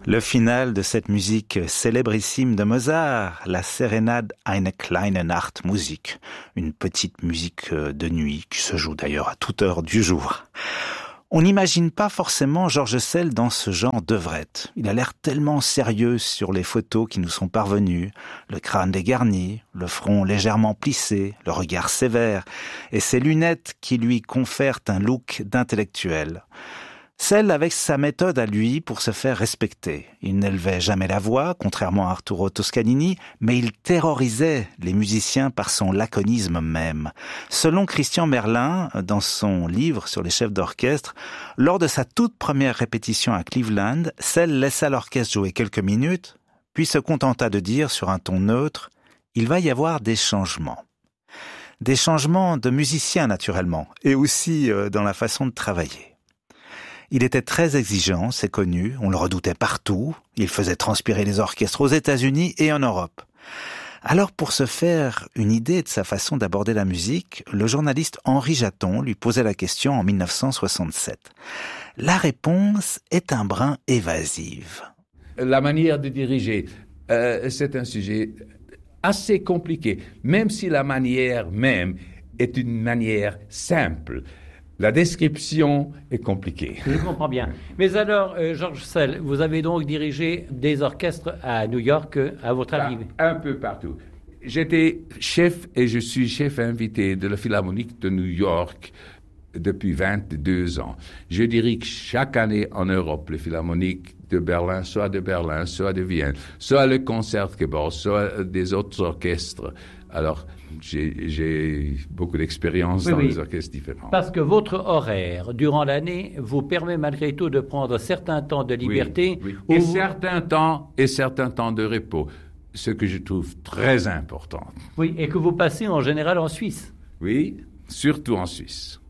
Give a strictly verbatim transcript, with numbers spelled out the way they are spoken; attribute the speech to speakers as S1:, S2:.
S1: Le final de cette musique célébrissime de Mozart, la Sérénade Eine kleine Nachtmusik, une petite musique de nuit qui se joue d'ailleurs à toute heure du jour. On n'imagine pas forcément George Sell dans ce genre d'œuvrette. Il a l'air tellement sérieux sur les photos qui nous sont parvenues, le crâne dégarni, le front légèrement plissé, le regard sévère, et ses lunettes qui lui confèrent un look d'intellectuel. Sell avec sa méthode à lui pour se faire respecter. Il n'élevait jamais la voix, contrairement à Arturo Toscanini, mais il terrorisait les musiciens par son laconisme même. Selon Christian Merlin, dans son livre sur les chefs d'orchestre, lors de sa toute première répétition à Cleveland, Sell laissa l'orchestre jouer quelques minutes, puis se contenta de dire sur un ton neutre « Il va y avoir des changements ». Des changements de musiciens naturellement, et aussi dans la façon de travailler. Il était très exigeant, c'est connu, on le redoutait partout, il faisait transpirer les orchestres aux États-Unis et en Europe. Alors pour se faire une idée de sa façon d'aborder la musique, le journaliste Henri Jaton lui posait la question en dix-neuf cent soixante-sept. La réponse est un brin évasive.
S2: La manière de diriger, euh, c'est un sujet assez compliqué, même si la manière même est une manière simple. La description est compliquée.
S3: Je comprends bien. Mais alors, euh, George Sell, vous avez donc dirigé des orchestres à New York, à votre arrivée?
S2: Un peu partout. J'étais chef et je suis chef invité de la Philharmonique de New York depuis vingt-deux ans. Je dirige chaque année en Europe les Philharmoniques de Berlin, soit de Berlin, soit de Vienne, soit le Concertgebouw, soit des autres orchestres. Alors, j'ai, j'ai beaucoup d'expérience
S3: oui,
S2: dans
S3: oui.
S2: les orchestres différents.
S3: Parce que votre horaire, durant l'année, vous permet malgré tout de prendre certains temps de liberté.
S2: Oui, oui. Et
S3: vous...
S2: certains temps, et certains temps de repos, ce que je trouve très important.
S3: Oui, et que vous passez en général en Suisse.
S2: Oui, surtout en Suisse.